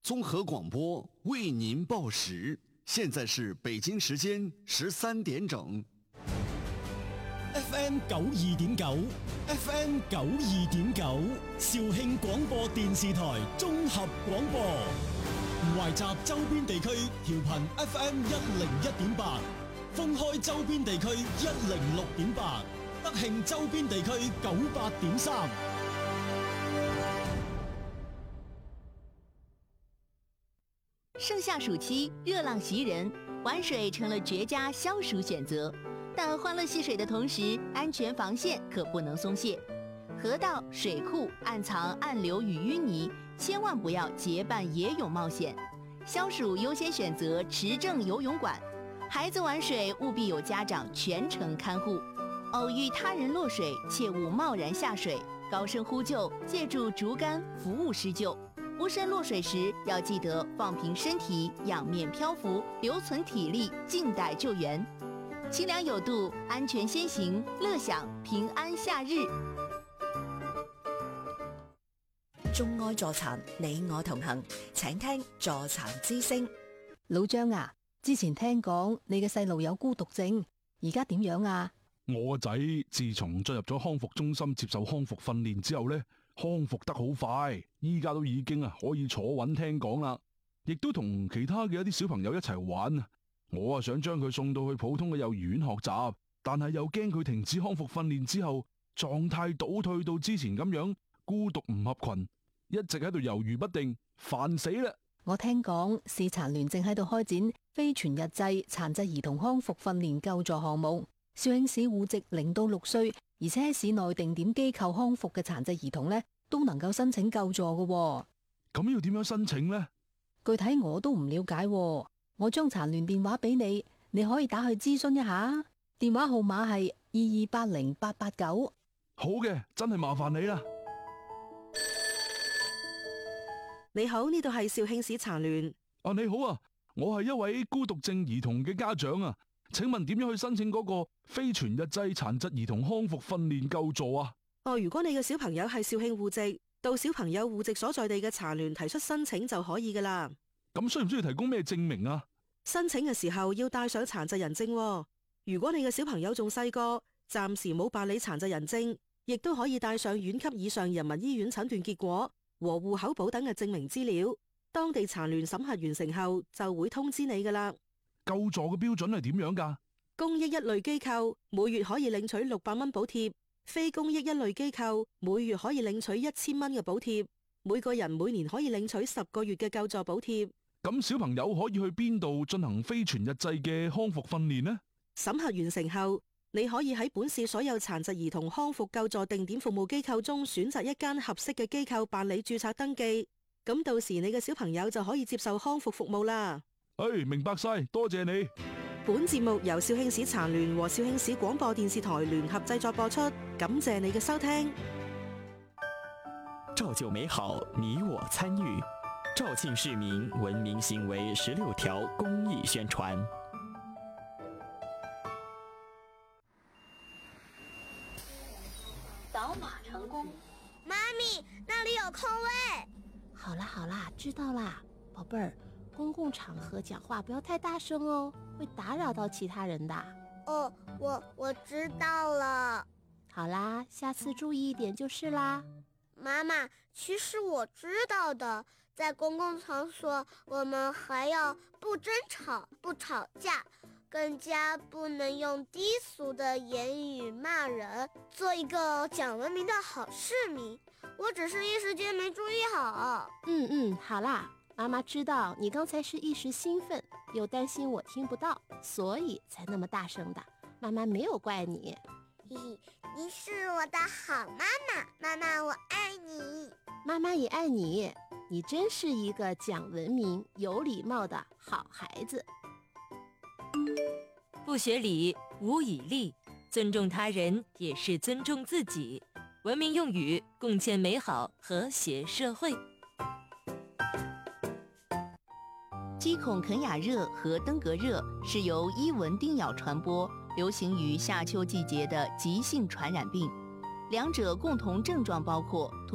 综合广播为您报时，现在是北京時間13點整。 FM 92.9 FM 92.9肇慶廣播電視台綜合廣播，懷集周邊地區調頻 FM 101.8，封開周邊地區106.8，德慶周邊地區98.3。 盛夏暑期熱浪襲人，玩水成了絕佳消暑選擇。但歡樂戲水的同時，安全防線可不能鬆懈。河道、水庫暗藏暗流與淤泥，千萬不要結伴野泳冒險。消暑優先選擇持證游泳館，孩子玩水務必有家長全程看護。偶遇他人落水，切勿貿然下水，高聲呼救，借助竹竿服務施救。無身落水時，要記得放平身體，仰面漂浮，留存體力，靜待救援。清涼有度，安全先行，樂享平安夏日。 眾愛助殘，你我同行，請聽助殘之聲。 老張啊，之前聽講你嘅細路有孤獨症，而家點樣啊？ 我個仔自從進入咗康復中心接受康復訓練之後呢，康復得好快，依家都已經可以坐穩聽講啦，亦都同其他嘅一啲小朋友一齊玩。我想將佢送到去普通嘅幼兒園學習，但係又驚佢停止康復訓練之後狀態倒退到之前咁樣孤獨唔合群，一直喺度猶豫不定，煩死啦！ 我聽講市殘聯正喺度開展非全日制殘疾兒童康復訓練救助項目，肇慶市戶籍0到6歲，而且喺市內定點機構康復嘅殘疾兒童呢，都能夠申請救助嘅。 咁要點樣申請呢？ 具體我都唔了解。我將殘聯電話俾你，你可以打去諮詢一下。電話號碼係22808889。 好嘅，真係麻煩你啦。 你好，呢度係肇慶市殘聯。 你好啊，我係一位孤獨症兒童嘅家長啊，請問點樣去申請嗰個非全日制殘疾兒童康復訓練救助啊？ 如果你嘅小朋友係肇慶戶籍，到小朋友戶籍所在地嘅殘聯提出申請就可以噶啦。 咁需唔需要提供咩證明啊？ 申請嘅時候要帶上殘疾人證喎。如果你嘅小朋友仲細個，暫時冇辦理殘疾人證，亦都可以帶上縣級以上人民醫院診斷結果和戶口簿等嘅證明資料。當地殘聯審核完成後，就會通知你噶啦。 救助嘅標準係點樣噶？ 公益一類機構每月可以領取600蚊補貼，非公益一類機構每月可以領取1000蚊嘅補貼，每個人每年可以領取10個月嘅救助補貼。 咁小朋友可以去邊度進行非全日制嘅康復訓練呢？ 審核完成後，你可以喺本市所有殘疾兒童康復救助定點服務機構中選擇一間合適嘅機構辦理註冊登記。咁到時你嘅小朋友就可以接受康復服務啦。 明白晒，多謝你。 本節目由肇慶市殘聯和肇慶市廣播電視台聯合製作播出，感謝你嘅收聽。 造就美好，你我參與。肇慶市民文明行為16條公益宣傳。 掃碼成功。 媽咪，那裡有空位。 好啦好啦，知道啦，寶貝兒，公共場合講話不要太大聲哦，會打擾到其他人的。 我知道了。 好啦，下次注意一點就是啦。 媽媽，其實我知道的，在公共場所，我們還要不爭吵、不吵架，更加不能用低俗的言語罵人，做一個講文明的好市民。我只是一時間沒注意好。 好啦，媽媽知道你剛才是一時興奮，又擔心我聽不到，所以才那麼大聲的。媽媽沒有怪你。 你是我的好媽媽，媽媽我愛你。 媽媽也愛你，你真是一個講文明、有禮貌的好孩子。 不學禮，無以立，尊重他人也是尊重自己。文明用語，共建美好和諧社會。 雞孔肯雅熱和登革熱是由伊蚊叮咬傳播，流行於夏秋季節的急性傳染病，兩者共同症狀包括